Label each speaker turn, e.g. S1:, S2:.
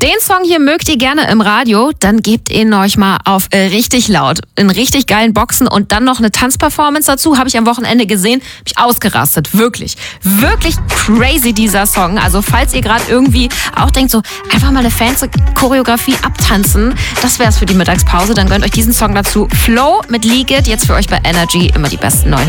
S1: Den Song hier mögt ihr gerne im Radio, dann gebt ihn euch mal auf richtig laut, in richtig geilen Boxen und dann noch eine Tanzperformance dazu, habe ich am Wochenende gesehen, habe ich ausgerastet, wirklich, wirklich crazy dieser Song. Also falls ihr gerade irgendwie auch denkt, so einfach mal eine fancy Choreografie abtanzen, das wär's für die Mittagspause, dann gönnt euch diesen Song dazu. Flow mit Leak It, jetzt für euch bei Energy, immer die besten neuen